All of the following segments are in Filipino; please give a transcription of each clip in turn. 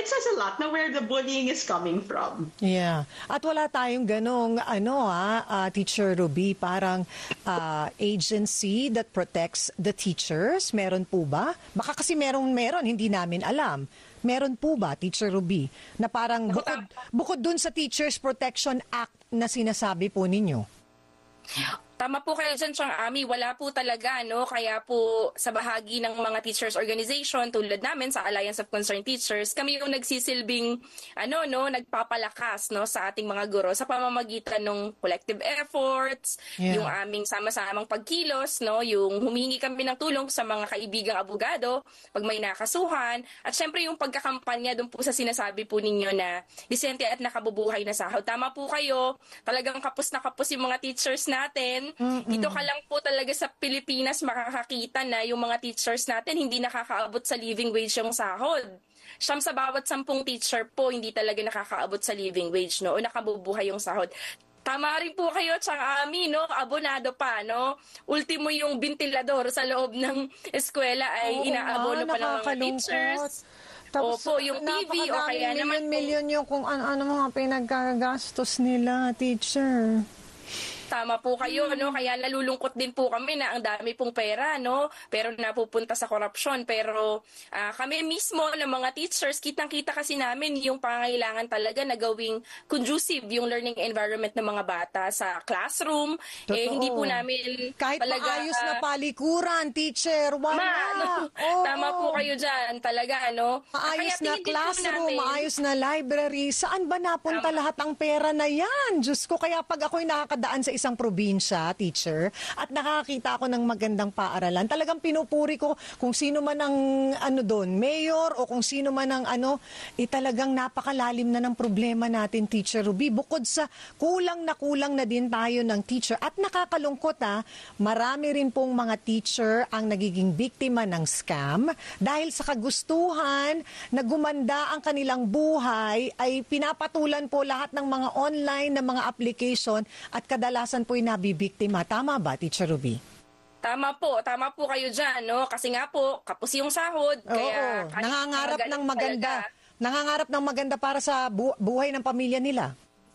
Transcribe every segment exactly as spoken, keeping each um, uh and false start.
says a lot na where the bullying is coming from. Yeah. At wala tayong ganong, ano ah, uh, Teacher Ruby, parang uh, agency that protects the teachers. Meron po ba? Baka kasi meron, meron, hindi namin alam. Meron po ba, Teacher Ruby, na parang bukod, bukod dun sa Teachers Protection Act na sinasabi po ninyo? Tama po kayo dyan, Chang Ami. Wala po talaga, no? Kaya po sa bahagi ng mga teachers organization tulad namin sa Alliance of Concerned Teachers, kami yung nagsisilbing, ano, no, nagpapalakas, no, sa ating mga guro sa pamamagitan ng collective efforts, yeah. Yung aming sama-samang pagkilos, no, yung humingi kami ng tulong sa mga kaibigang abogado pag may nakasuhan, at syempre yung pagkakampanya doon po sa sinasabi po ninyo na disente at nakabubuhay na sahod. Tama po kayo, talagang kapos na kapos yung mga teachers natin. Mm-mm. Dito ka lang po talaga sa Pilipinas makakakita na yung mga teachers natin hindi nakakaabot sa living wage yung sahod. Siyam sa bawat sampung teacher po hindi talaga nakakaabot sa living wage, no, o nakabubuhay yung sahod. Tama rin po kayo, Chang Ami, no? Abonado pa, no? Ultimo yung ventilador sa loob ng eskwela ay oo, inaabono pa ng mga teachers. Tapos, opo, yung T V o kaya naman milyon yung kung ano-ano mga pinagkagastos nila, teacher. Tama po kayo, no? Kaya nalulungkot din po kami na ang dami pong pera, no? Pero napupunta sa korupsyon. Pero uh, kami mismo ng mga teachers, kitang-kita kasi namin yung pangangailangan talaga na gawing conducive yung learning environment ng mga bata sa classroom. Totoo. Eh, hindi po namin kahit talaga, maayos na palikuran, teacher, wala. Ma, no? Oh, tama oh. po kayo dyan, talaga, no? Maayos na classroom, maayos na library. Saan ba napunta tama. Lahat ang pera na yan? Diyos ko, kaya pag ako'y nakakadaan sa isang probinsya, teacher, at nakakita ako ng magandang paaralan, talagang pinupuri ko kung sino man ang ano doon, mayor o kung sino man ang ano, eh talagang napakalalim na ng problema natin, Teacher Ruby. Bukod sa kulang na kulang na din tayo ng teacher at nakakalungkot ha, marami rin pong mga teacher ang nagiging biktima ng scam dahil sa kagustuhan na gumanda ang kanilang buhay ay pinapatulan po lahat ng mga online na mga application at kadalasan po'y nabibiktima. Tama ba, Teacher Ruby? Tama po. Tama po kayo dyan, no? Kasi nga po, kapos yung sahod. Oo, kaya nangangarap ng maganda. Talaga. Nangangarap ng maganda para sa bu- buhay ng pamilya nila.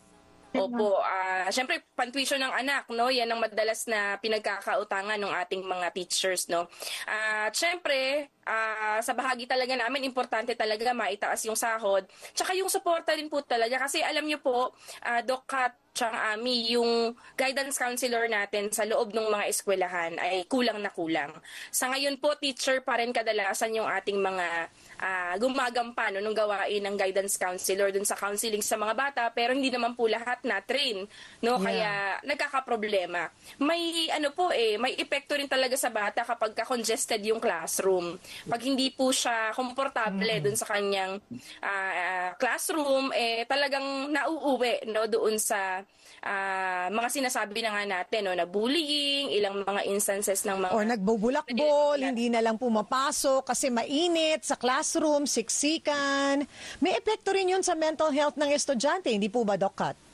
Opo, uh, syempre pantuition ng anak, no? Yan ang madalas na pinagkakautangan ng ating mga teachers, no? Uh, syempre, uh, sa bahagi talaga namin, importante talaga maitaas yung sahod. Tsaka yung suporta din po talaga. Kasi alam niyo po, uh, Doc Kat, Chang Ami, yung guidance counselor natin sa loob ng mga eskwelahan ay kulang na kulang. Sa ngayon po, teacher pa rin kadalasan yung ating mga uh, gumagampan no, nung gawain ng guidance counselor dun sa counseling sa mga bata, pero hindi naman po lahat na-train, no? Yeah. Kaya nagkakaproblema. May ano po eh, may epekto rin talaga sa bata kapag congested yung classroom. Pag hindi po siya komportable mm-hmm. dun sa kanyang uh, classroom, eh talagang nauuwi no doon sa Uh, mga sinasabi na nga natin, no, na bullying, ilang mga instances ng mga... Or nagbubulakbol, hindi na lang pumapasok kasi mainit sa classroom, siksikan. May epekto rin yun sa mental health ng estudyante, hindi po ba, Doc Kat?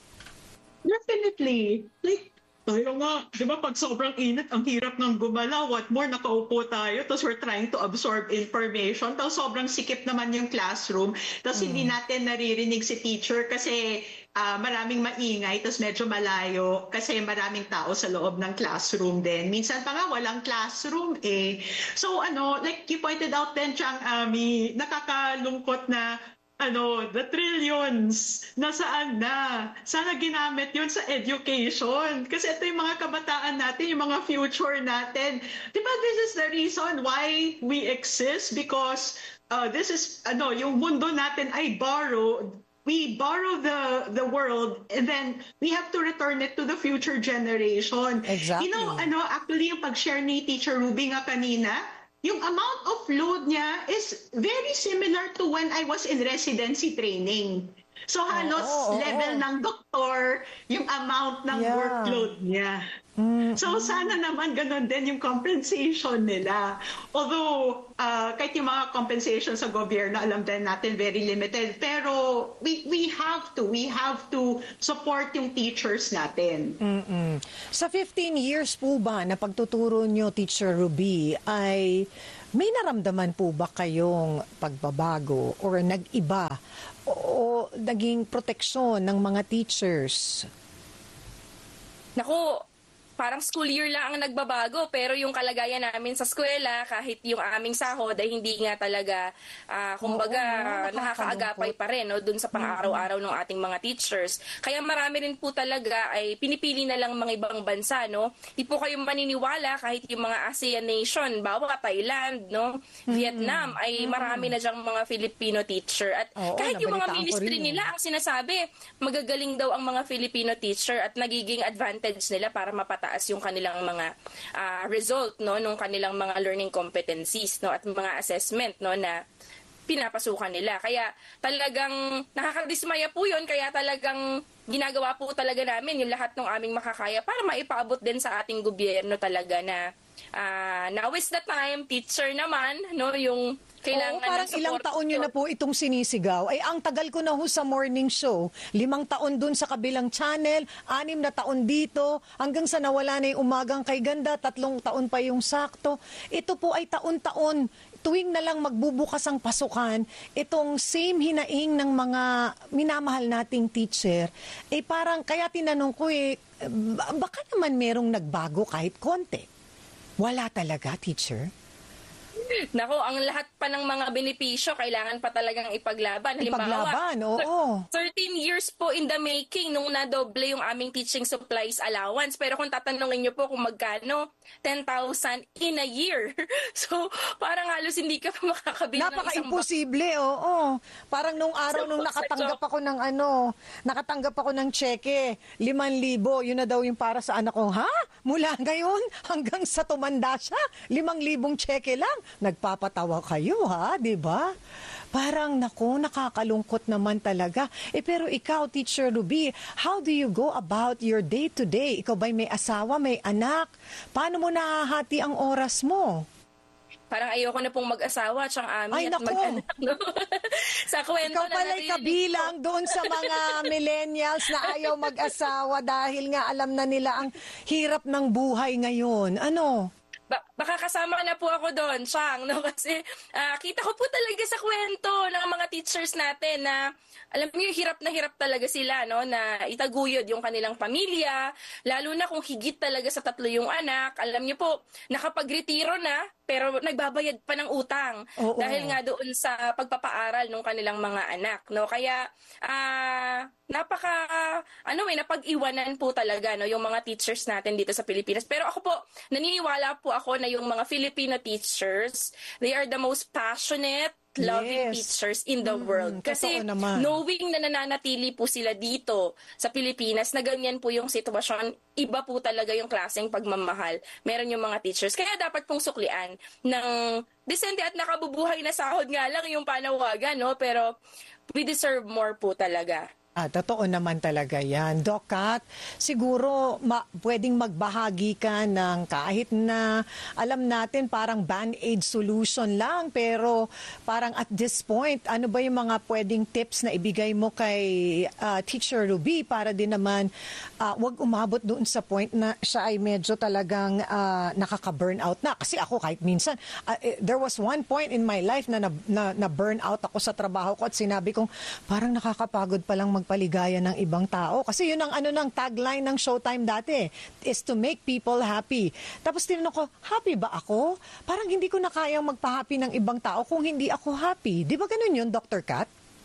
Definitely. Like, tayo nga, di ba pag sobrang init, ang hirap ng gumalaw. What more, nakaupo tayo, tapos we're trying to absorb information, tapos sobrang sikip naman yung classroom, tapos mm. hindi natin naririnig si teacher kasi uh, maraming maingay, tapos medyo malayo kasi maraming tao sa loob ng classroom din. Minsan pa nga walang classroom eh. So ano, like you pointed out then, Chang Ami, nakakalungkot na ano, the trillions, nasaan na? Sana ginamit yun sa education. Kasi ito yung mga kabataan natin, yung mga future natin. Diba this is the reason why we exist? Because uh, this is, ano, yung mundo natin ay borrowed. We borrow the the world and then we have to return it to the future generation. Exactly. You know, ano, actually yung pag-share ni Teacher Ruby nga kanina, yung amount of load niya is very similar to when I was in residency training. So halos oh, oh, oh, level oh. ng doktor, yung amount ng yeah. workload niya. Mm-hmm. So sana naman ganun din yung compensation nila. Although uh, kahit yung mga compensation sa gobyerno, alam din natin very limited. Pero we we have to, we have to support yung teachers natin. Mm-mm. Sa fifteen years po ba na pagtuturo nyo, Teacher Ruby, ay May naramdaman po ba kayong pagbabago or nag-iba o, o naging proteksyon ng mga teachers? Naku, parang school year lang ang nagbabago, pero yung kalagayan namin sa eskwela, kahit yung aming sahod ay hindi nga talaga, ah, kumbaga, Oo, oo, nakakaagapay pa rin no, dun sa pang-araw-araw ng ating mga teachers. Kaya marami rin po talaga ay pinipili na lang mga ibang bansa. No? Di po kayo maniniwala kahit yung mga ASEAN nation, bawa Thailand, no? Vietnam, ay marami na dyang mga Filipino teacher. At Oo, kahit yung mga nabalitaan ko ministry rin, eh. nila, ang sinasabi, magagaling daw ang mga Filipino teacher at nagiging advantage nila para mapataas yung kanilang mga uh, result no nung kanilang mga learning competencies no at mga assessment no na pinapasukan nila. Kaya talagang nakakadismaya po 'yon, kaya talagang ginagawa po talaga namin yung lahat ng aming makakaya para maipaabot din sa ating gobyerno talaga na uh, now is the time, teacher naman no yung kailangan. Oo, parang ng ilang support taon nyo yun. na po itong sinisigaw. Ay, ang tagal ko na ho sa morning show. Limang taon dun sa kabilang channel, anim na taon dito, hanggang sa nawala na yung umagang kay ganda, tatlong taon pa yung sakto. Ito po ay taon-taon. Tuwing na lang magbubukas ang pasukan, itong same hinaing ng mga minamahal nating teacher, eh parang, kaya tinanong ko eh, baka naman merong nagbago kahit konti. Wala talaga, teacher? Nako, ang lahat pa ng mga benepisyo kailangan pa talagang ipaglaban. Ipaglaban, oo. thirteen years po in the making nung nadoble yung aming teaching supplies allowance. Pero kung tatanungin niyo po kung magkano, ten thousand in a year. So, parang halos hindi ka pa makakabili ng isang Napaka-imposible, oo. Parang nung araw nung nakatanggap ako ng ano, nakatanggap ako ng cheque, limang libo, yun na daw yung para sa anak ko. Ha? Mula ngayon hanggang sa tumanda siya, limang libong cheque lang. Nagpapatawa kayo, ha? Diba? Parang, naku, nakakalungkot naman talaga. Eh, pero ikaw, Teacher Ruby, how do you go about your day-to-day? Ikaw ba'y may asawa, may anak? Paano mo nahahati ang oras mo? Parang ayoko na pong mag-asawa at siyang ami Ay, at naku. mag-anak. No? Sa kwento Ikaw na pala'y naririnig kabilang doon sa mga millennials na ayaw mag-asawa dahil nga alam na nila ang hirap ng buhay ngayon. Ano? Ba- baka kasama na po ako doon, Chang, no? Kasi ah, kita ko po talaga sa kwento ng mga teachers natin na alam niyo, hirap na hirap talaga sila, no? Na itaguyod yung kanilang pamilya, lalo na kung higit talaga sa tatlo yung anak. Alam niyo po, nakapag-retiro na, pero nagbabayad pa ng utang. Oo. Dahil nga doon sa pagpapaaral ng kanilang mga anak, no? Kaya, ah, napaka, ano eh, napag-iwanan po talaga, no? Yung mga teachers natin dito sa Pilipinas. Pero ako po, naniniwala po ako na yung mga Filipino teachers, they are the most passionate, loving Yes. teachers in the Mm, world. totoo Kasi naman. knowing na nananatili po sila dito sa Pilipinas, na ganyan po yung sitwasyon, iba po talaga yung klaseng pagmamahal. Meron yung mga teachers. Kaya dapat pong suklian ng decente at nakabubuhay na sahod nga lang yung panawagan, no? Pero we deserve more po talaga. Ah, totoo naman talaga yan. Doc Kat, siguro ma- pwedeng magbahagi ka ng kahit na alam natin parang band-aid solution lang, pero parang at this point, ano ba yung mga pwedeng tips na ibigay mo kay ah, Teacher Ruby para din naman ah, wag umabot doon sa point na siya ay medyo talagang ah, nakaka-burnout na. Kasi ako kahit minsan, ah, eh, there was one point in my life na, na, na, na burnout ako sa trabaho ko at sinabi kong parang nakakapagod pa lang magpaligaya ng ibang tao. Kasi yun ang ano ng tagline ng Showtime dati, is to make people happy. Tapos tinanong ko, happy ba ako? Parang hindi ko na kayang magpa-happy ng ibang tao kung hindi ako happy. Di ba ganun yun, Doctor Kat?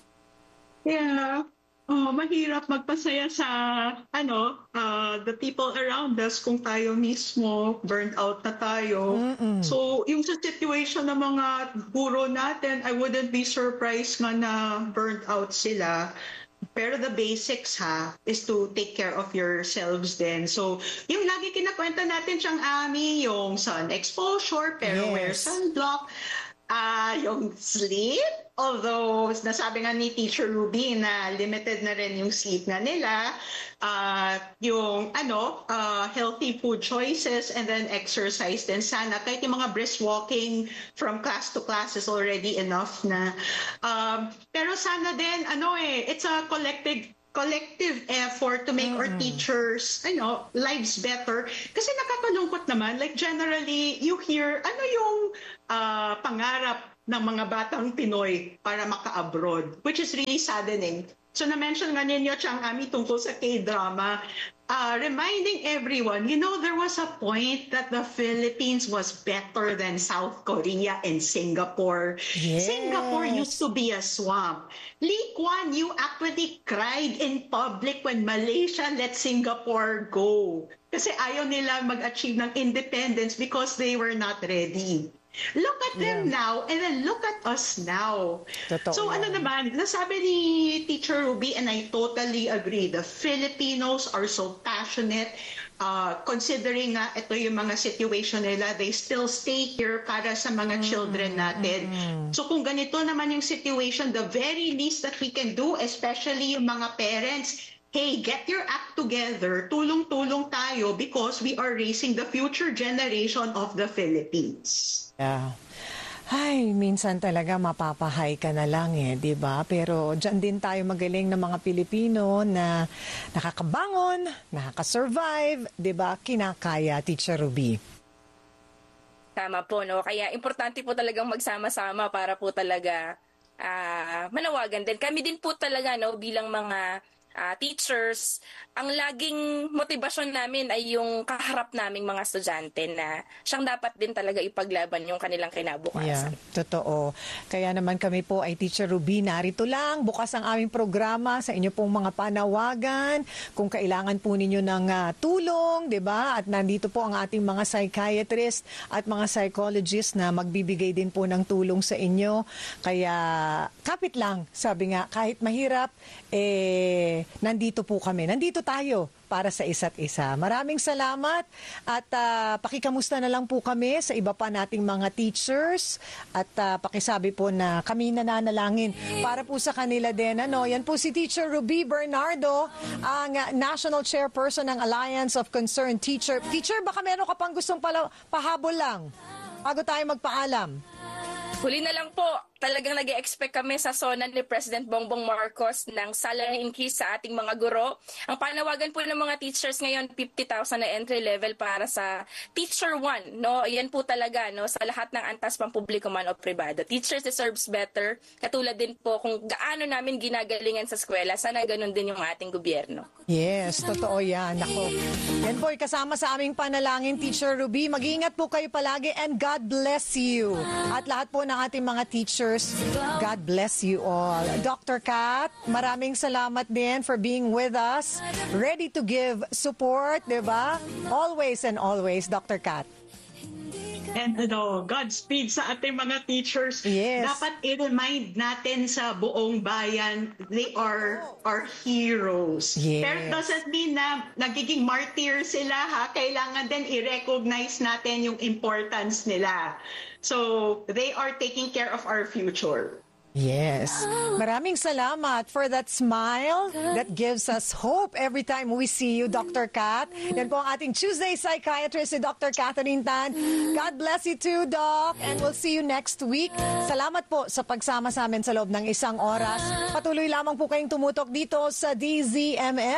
Yeah. Oh, mahirap magpasaya sa ano, uh, the people around us kung tayo mismo burnt out na tayo. Mm-mm. So, yung sa situation ng mga guro natin, I wouldn't be surprised nga na burnt out sila. Pero the basics ha, is to take care of yourselves din. So, yung lagi kinakwenta natin siyang Ami, yung sun exposure, pero Yes. wear sunblock, ah yung sleep. Although, nasabi nga ni Teacher Ruby na limited na rin yung sleep nga nila, uh, yung ano, uh, healthy food choices and then exercise din sana. Kahit yung mga brisk walking from class to class is already enough na. Um, pero sana din, ano eh, it's a collective collective effort to make our teachers, you know, lives better. Kasi nakakalungkot naman, like generally, you hear, ano yung uh, pangarap ng mga batang Pinoy para maka-abroad, which is really saddening. So na-mention nga ninyo, Chang Ami, tungkol sa K-drama, uh, reminding everyone, you know, there was a point that the Philippines was better than South Korea and Singapore. Yes. Singapore used to be a swamp. Lee Kuan Yew actually cried in public when Malaysia let Singapore go. Kasi ayaw nila mag-achieve ng independence because they were not ready. Look at them Yeah. now and then look at us now. Totoo So ano yan. naman, nasabi ni Teacher Ruby, and I totally agree, the Filipinos are so passionate, uh, considering nga ito yung mga situation nila, they still stay here para sa mga children natin. So kung ganito naman yung situation, the very least that we can do, especially yung mga parents, hey, get your act together, tulong-tulong tayo because we are raising the future generation of the Philippines. Yeah. Ay, minsan talaga mapapahay ka na lang eh, 'di ba? Pero diyan din tayo magaling ng mga Pilipino na nakakabangon, nakaka-survive, 'di ba? Kinakaya, Teacher Ruby. Tama po, no? Kaya importante po talagang magsama-sama para po talaga ah, manawagan din. Kami din po talaga, no, bilang mga ah, teachers, ang laging motibasyon namin ay yung kaharap naming mga estudyante na siyang dapat din talaga ipaglaban yung kanilang Yeah, kinabukasan. totoo. Kaya naman kami po ay Teacher Ruby, narito lang. Bukas ang aming programa sa inyo pong mga panawagan. Kung kailangan po ninyo ng ah, tulong, di ba? At nandito po ang ating mga psychiatrist at mga psychologist na magbibigay din po ng tulong sa inyo. Kaya kapit lang, sabi nga, kahit mahirap, eh, nandito po kami. Nandito tayo para sa isa't isa. Maraming salamat at ah, pakikamusta na lang po kami sa iba pa nating mga teachers at ah, pakisabi po na kami nananalangin para po sa kanila din. Ano, yan po si Teacher Ruby Bernardo, ang ah, National Chairperson ng Alliance of Concerned Teacher. Teacher, baka meron ka pang gustong pala, pahabol lang bago tayo magpaalam. Huli na lang po, talagang nag-expect kami sa SONA ni President Bongbong Marcos ng salary increase sa ating mga guro. Ang panawagan po ng mga teachers ngayon, fifty thousand na entry level para sa Teacher one. No? Yan po talaga, no? Sa lahat ng antas pampubliko man o pribado. Teachers deserves better. Katulad din po kung gaano namin ginagalingan sa eskwela, sana ganun din yung ating gobyerno. Yes, totoo yan. Ako. Yan po, kasama sa aming panalangin, Teacher Ruby. Mag-iingat po kayo palagi and God bless you. At lahat po ng ating mga teachers, God bless you all. Doctor Kat, maraming salamat din for being with us. Ready to give support, di ba? Always and always, Doctor Kat. And ano, Godspeed sa ating mga teachers. Yes. Dapat i-remind natin sa buong bayan, they are our heroes. Yes. Pero it doesn't mean na nagiging martyr sila, ha? Kailangan din i-recognize natin yung importance nila. So, they are taking care of our future. Yes. Maraming salamat for that smile that gives us hope every time we see you, Doctor Kat. Yan po ang ating Tuesday psychiatrist, si Doctor Catherine Tan. God bless you too, Doc. And we'll see you next week. Salamat po sa pagsama sa amin sa loob ng isang oras. Patuloy lamang po kayong tumutok dito sa D Z M M.